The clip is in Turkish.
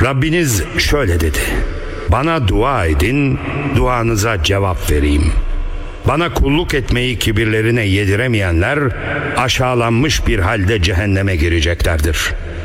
Rabbiniz şöyle dedi: bana dua edin, duanıza cevap vereyim. Bana kulluk etmeyi kibirlerine yediremeyenler aşağılanmış bir halde cehenneme gireceklerdir.